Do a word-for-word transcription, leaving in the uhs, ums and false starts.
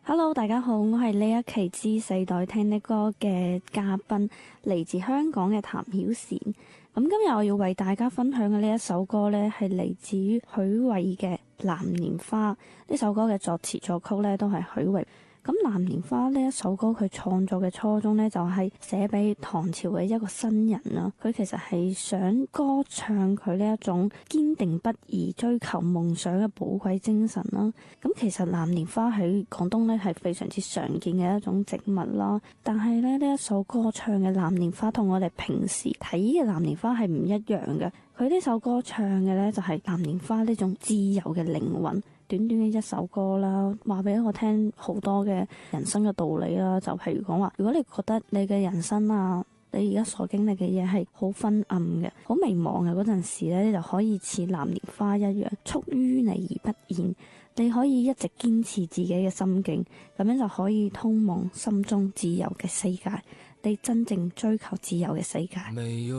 Hello，大家好，我係呢一期知世代聽的歌嘅嘉賓，嚟自香港嘅譚曉嬋。咁今日我要為大家分享嘅呢一首歌呢，係嚟自於許瑋嘅《藍蓮花》。呢首歌嘅作詞作曲呢，都係許瑋。咁《藍蓮花》呢一首歌，佢創作嘅初衷呢，就係寫俾唐朝嘅一個新人啦。佢其實係想歌唱佢呢一種堅定不移追求夢想嘅寶貴精神啦。咁其實藍蓮花喺廣東呢係非常之常見嘅一種植物啦。但係咧呢一首歌唱嘅藍蓮花同我哋平時睇嘅藍蓮花係唔一樣嘅。佢呢首歌唱嘅呢，就係藍蓮花呢種自由嘅靈魂。短短嘅一首歌啦，話俾我聽好多嘅人生嘅道理啦。就譬如講話，如果你覺得你嘅人生啊，你而家所經歷嘅嘢係好昏暗嘅、好迷茫嘅嗰陣時咧，你就可以似藍蓮花一樣，蓄於你而不現。你可以一直堅持自己嘅心境，咁樣就可以通往心中自由嘅世界。你真正追求自由嘅世界。